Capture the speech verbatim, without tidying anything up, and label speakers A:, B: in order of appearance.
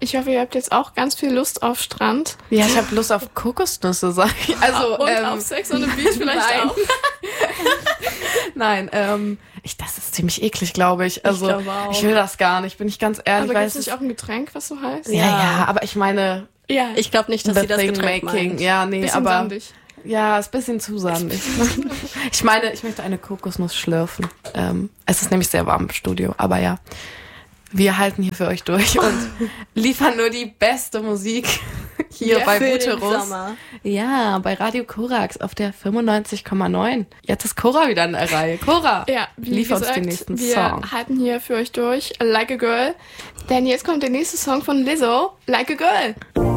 A: Ich hoffe, ihr habt jetzt auch ganz viel Lust auf Strand.
B: Ja, ich habe Lust auf Kokosnüsse, sag ich. Also,
A: und
B: ähm,
A: auf Sex on the Beach vielleicht
B: nein.
A: auch.
B: Nein, ähm, ich, das ist ziemlich eklig, glaube ich. Also, ich,
A: glaube auch.
B: ich will das gar nicht, bin ich ganz ehrlich.
A: Aber
B: weil
A: gibt es
B: es
A: nicht auch ein Getränk, was so heißt?
B: ja, ja, ja, aber ich meine,
A: Ja,
C: Ich glaube nicht, dass
B: the
C: sie das
B: thing
C: Getränk
B: making.
C: meint.
B: Ja, nee,
A: bisschen
B: aber
A: sandig.
B: ja, ist ein bisschen zu sandig. Ich meine, ich möchte eine Kokosnuss schlürfen. Ähm, es ist nämlich sehr warm im Studio, aber ja. Wir halten hier für euch durch und liefern nur die beste Musik hier
A: Ja,
B: bei
C: für den
B: Buterus.
C: Sommer.
B: Ja, bei Radio Korax auf der fünfundneunzig Komma neun. Jetzt ist Cora wieder in der Reihe. Cora,
A: Ja, wie
B: liefer
A: gesagt,
B: uns den nächsten
A: wir
B: Song.
A: halten hier für euch durch Like a Girl. Denn jetzt kommt der nächste Song von Lizzo, Like a Girl.